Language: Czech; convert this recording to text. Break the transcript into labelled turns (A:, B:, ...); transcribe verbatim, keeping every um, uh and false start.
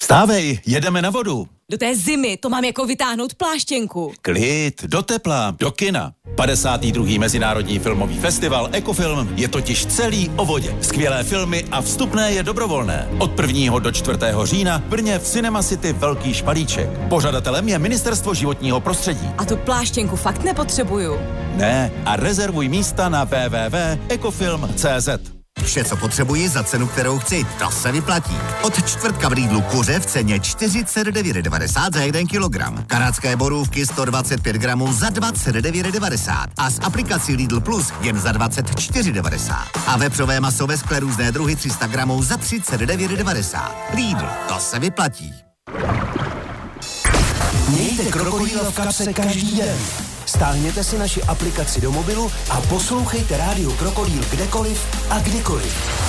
A: Stávej, jedeme na vodu.
B: Do té zimy to mám jako vytáhnout pláštěnku.
A: Klid, do tepla, do kina. padesátý druhý Mezinárodní filmový festival Ekofilm je totiž celý o vodě. Skvělé filmy a vstupné je dobrovolné. Od prvního do čtvrtého října v Brně v Cinema City Velký Špalíček. Pořadatelem je Ministerstvo životního prostředí.
B: A tu pláštěnku fakt nepotřebuju.
A: Ne, a rezervuj místa na w w w tečka ekofilm tečka c z.
C: Vše, co potřebuji za cenu, kterou chci, to se vyplatí. Od čtvrtka v Lidlu kuře v ceně čtyřicet devět devadesát za jeden kilogram. Kanadské borůvky sto dvacet pět gramů za dvacet devět devadesát. A s aplikací Lidl Plus jen za dvacet čtyři devadesát. A vepřové maso ve skle různé druhy tři sta gramů za třicet devět devadesát. Lidl, to se vyplatí.
D: Mějte Krokodýla v kapse každý den. Stáhněte si naši aplikaci do mobilu a poslouchejte rádio Krokodýl kdekoliv a kdykoliv.